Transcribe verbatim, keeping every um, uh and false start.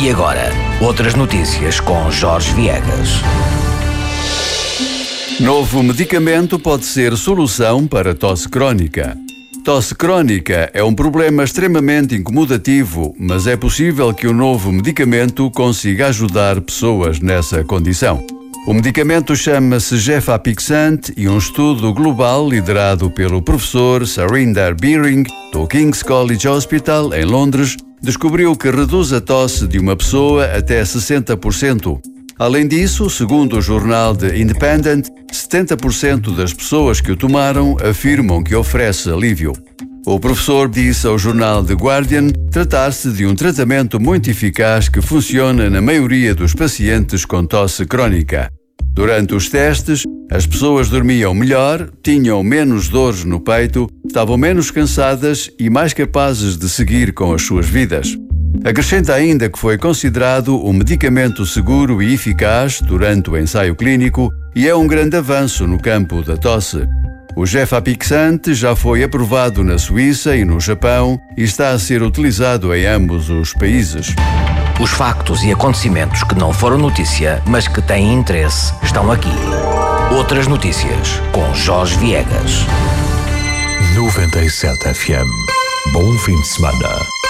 E agora, outras notícias com Jorge Viegas. Novo medicamento pode ser solução para tosse crónica. Tosse crónica é um problema extremamente incomodativo, mas é possível que o novo medicamento consiga ajudar pessoas nessa condição. O medicamento chama-se Gefapixant e um estudo global liderado pelo professor Surinder Beering, do King's College Hospital, em Londres, descobriu que reduz a tosse de uma pessoa até sessenta por cento. Além disso, segundo o jornal The Independent, setenta por cento das pessoas que o tomaram afirmam que oferece alívio. O professor disse ao jornal The Guardian tratar-se de um tratamento muito eficaz que funciona na maioria dos pacientes com tosse crónica. Durante os testes, as pessoas dormiam melhor, tinham menos dores no peito, estavam menos cansadas e mais capazes de seguir com as suas vidas. Acrescenta ainda que foi considerado um medicamento seguro e eficaz durante o ensaio clínico e é um grande avanço no campo da tosse. O Gefapixant já foi aprovado na Suíça e no Japão e está a ser utilizado em ambos os países. Os factos e acontecimentos que não foram notícia, mas que têm interesse, estão aqui. Outras notícias com Jorge Viegas. noventa e sete F M. Bom fim de semana.